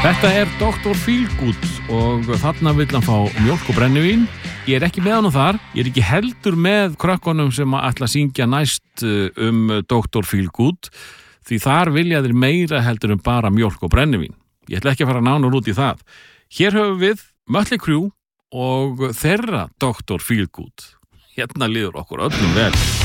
Þetta Dr. Feelgood og þarna vill hann fá mjólk og brennivín. Ég ekki með hann þar, ég ekki heldur með krökkunum sem ætla að syngja næst Dr. Feelgood, því þar vilja þeir meira heldur bara mjólk og brennivín. Ég ætla ekki að fara nánar út í það. Hér höfum við Mötley Crüe og þeirra Dr. Feelgood. Hérna líður okkur öllum vel.